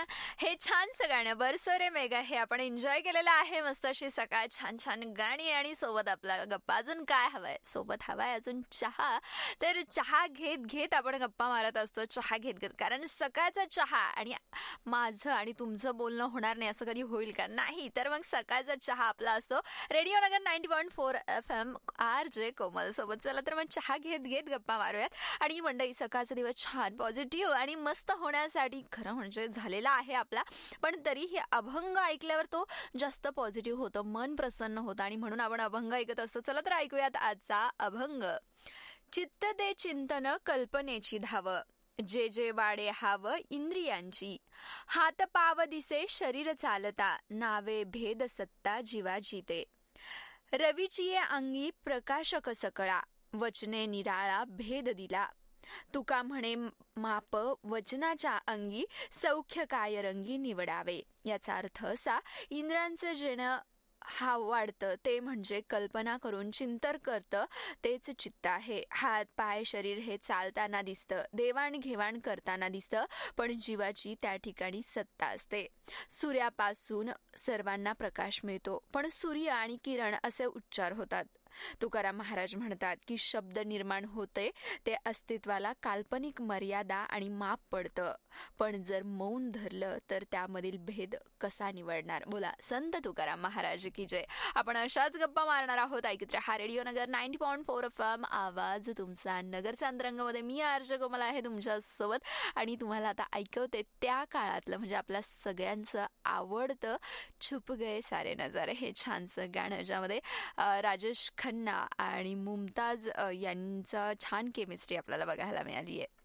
हे छानसं गाणं बरसो रे मेघा हे आपण एन्जॉय केलेलं आहे. मस्त अशी सकाळ, छान छान गाणी आणि सोबत आपला गप्पा. अजून काय हवंय? सोबत हवाय अजून चहा. तर चहा घेत घेत आपण गप्पा मारत असतो, चहा घेत घेत. कारण सकाळचा चहा आणि माझं आणि तुमचं बोलणं होणार नाही असं कधी होईल का? नाही. तर मग सकाळचा चहा आपला असतो रेडिओ नगर 90.4 FM RJ कोमल सोबत. चला तर मग चहा घेत घेत गप्पा मारूयात. आणि मंडळी, सकाळचा दिवस छान पॉझिटिव्ह आणि मस्त होण्यासाठी खरं म्हणजे झालेला आहे आपला. पण तरीही अभंग ऐकल्यावर तो जास्त पॉझिटिव्ह होतं, मन प्रसन्न होतं आणि म्हणून आपण अभंग ऐकत असतो. चला तर ऐकूयात आजचा अभंग. चित्त ते चिंतन कल्पनेची धाव, जे जे वाडे हाव इंद्रियांची. हात पाव दिसे शरीर चालता, नावे भेद सत्ता जीवा जिते. रवीचिये अंगी प्रकाशक सकळा, वचने निराळा भेद दिला. तुका म्हणे माप वचनाच्या अंगी, सौख्य काय रंगी निवडावे. याचा अर्थ असा, इंद्रांचं जेणं हा वाढतं ते म्हणजे कल्पना करून चिंतन करतं तेच चित्त आहे. हात पाय शरीर हे चालताना दिसतं, देवाणघेवाण करताना दिसतं, पण जीवाची त्या ठिकाणी सत्ता असते. सूर्यापासून सर्वांना प्रकाश मिळतो, पण सूर्य आणि किरण असे उच्चार होतात. तुकाराम महाराज म्हणतात की शब्द निर्माण होते ते अस्तित्वाला काल्पनिक मर्यादा आणि माप पडतं, पण जर मौन धरलं तर त्यामधील भेद कसा निवडणार. बोला संत तुकाराम महाराज की जय. आपण अशाच गप्पा मारणार आहोत. ऐकत रहा रेडिओ नगर 90.4 FM आवाज तुमचा नगरचा अंतरंगामध्ये. मी आरजे कोमल आहे तुमच्या सोबत आणि तुम्हाला आता ऐकवते त्या काळातलं म्हणजे आपल्या सगळ्यांचं आवडतं छुप गए सारे नजारे हे छानसं गाणं, ज्यामध्ये राजेश खन्ना आणि मुमताज यांचा छान केमिस्ट्री आपल्याला बघायला मिळाली आहे.